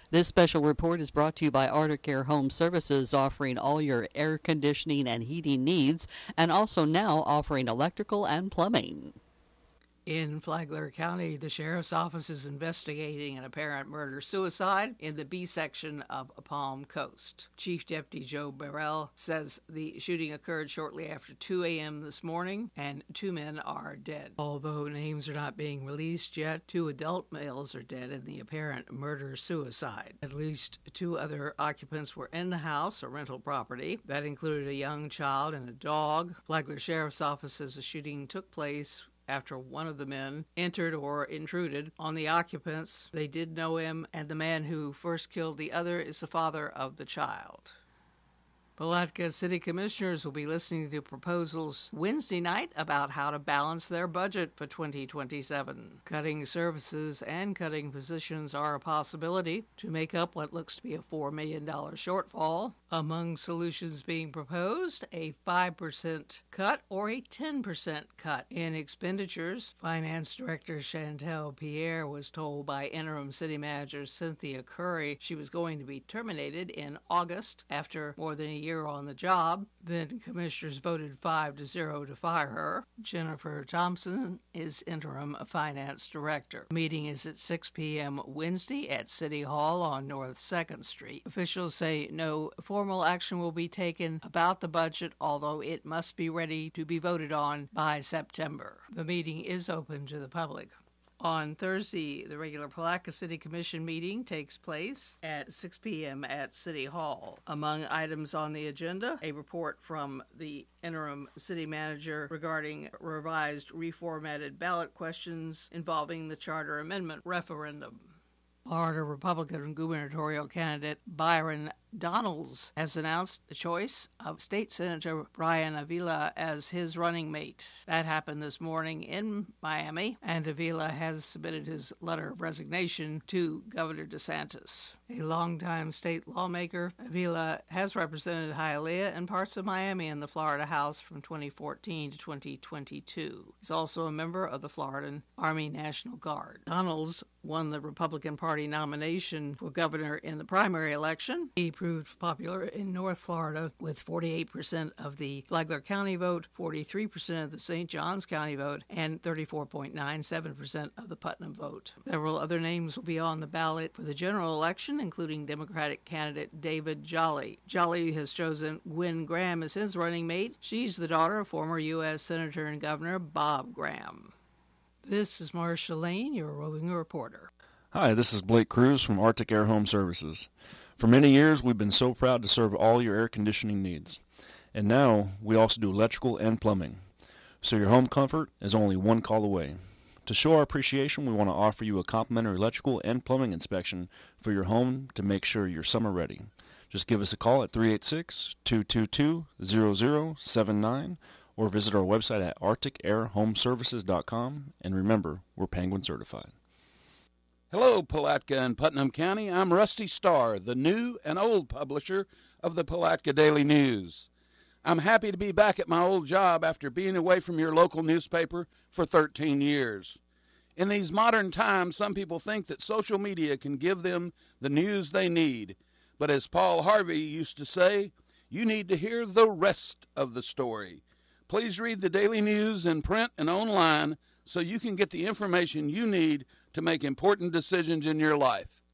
This special report is brought to you by Arctic Air Home Services, offering all your air conditioning and heating needs, and also now offering electrical and plumbing. In Flagler County, the Sheriff's Office is investigating an apparent murder-suicide in the B section of Palm Coast. Chief Deputy Joe Burrell says the shooting occurred shortly after 2 a.m. this morning, and 2 men are dead. Although names are not being released yet, 2 adult males are dead in the apparent murder-suicide. At least 2 other occupants were in the house, a rental property. That included a young child and a dog. Flagler Sheriff's Office says the shooting took place after one of the men entered or intruded on the occupants. They did know him, and the man who first killed the other is the father of the child. Palatka City Commissioners will be listening to proposals Wednesday night about how to balance their budget for 2027. Cutting services and cutting positions are a possibility to make up what looks to be a $4 million shortfall. Among solutions being proposed, a 5% cut or a 10% cut in expenditures. Finance Director Chantel Pierre was told by Interim City Manager Cynthia Curry she was going to be terminated in August after more than a year on the job. Then commissioners voted 5-0 to fire her. Jennifer Thompson is Interim Finance Director. The meeting is at 6 p.m. Wednesday at City Hall on North 2nd Street. Officials say no formal action will be taken about the budget, although it must be ready to be voted on by September. The meeting is open to the public. On Thursday, the regular Palatka City Commission meeting takes place at 6 p.m. at City Hall. Among items on the agenda, a report from the interim city manager regarding revised reformatted ballot questions involving the charter amendment referendum. Florida Republican gubernatorial candidate Byron Donalds has announced the choice of State Senator Brian Avila as his running mate. That happened this morning in Miami, and Avila has submitted his letter of resignation to Governor DeSantis. A longtime state lawmaker, Avila has represented Hialeah and parts of Miami in the Florida House from 2014 to 2022. He's also a member of the Florida Army National Guard. Donalds won the Republican Party nomination for governor in the primary election. He proved popular in North Florida with 48% of the Flagler County vote, 43% of the St. Johns County vote, and 34.97% of the Putnam vote. Several other names will be on the ballot for the general election, including Democratic candidate David Jolly. Jolly has chosen Gwen Graham as his running mate. She's the daughter of former U.S. Senator and Governor Bob Graham. This is Marcia Lane, your roving reporter. Hi, this is Blake Cruz from Arctic Air Home Services. For many years, we've been so proud to serve all your air conditioning needs. And now, we also do electrical and plumbing. So your home comfort is only one call away. To show our appreciation, we want to offer you a complimentary electrical and plumbing inspection for your home to make sure you're summer ready. Just give us a call at 386-222-0079 or visit our website at arcticairhomeservices.com. And remember, we're Penguin certified. Hello, Palatka and Putnam County. I'm Rusty Starr, the new and old publisher of the Palatka Daily News. I'm happy to be back at my old job after being away from your local newspaper for 13 years. In these modern times, some people think that social media can give them the news they need. But as Paul Harvey used to say, you need to hear the rest of the story. Please read the Daily News in print and online so you can get the information you need to make important decisions in your life.